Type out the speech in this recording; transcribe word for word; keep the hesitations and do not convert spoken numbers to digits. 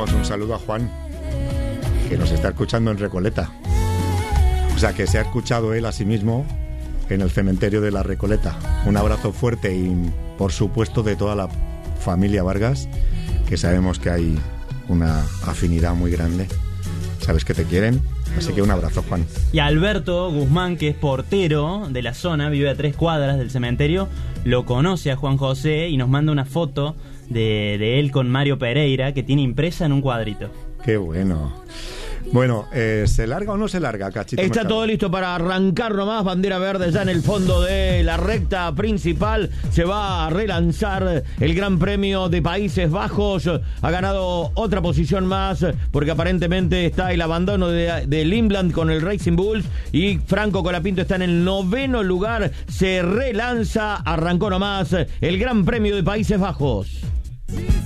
mandamos un saludo a Juan, que nos está escuchando en Recoleta. O sea, que se ha escuchado él a sí mismo en el cementerio de la Recoleta. Un abrazo fuerte y, por supuesto, de toda la familia Vargas, que sabemos que hay una afinidad muy grande. Sabes que te quieren, así que un abrazo, Juan. Y Alberto Guzmán, que es portero de la zona, vive a tres cuadras del cementerio, lo conoce a Juan José y nos manda una foto de, de él con Mario Pereira, que tiene impresa en un cuadrito. Qué bueno. Bueno, eh, ¿se larga o no se larga, Cachito Está Mercado? todo listo para arrancar nomás. Bandera verde ya en el fondo de la recta principal. Se va a relanzar el Gran Premio de Países Bajos. Ha ganado otra posición más porque aparentemente está el abandono de, de Limland con el Racing Bulls. Y Franco Colapinto está en el noveno lugar. Se relanza, arrancó nomás el Gran Premio de Países Bajos.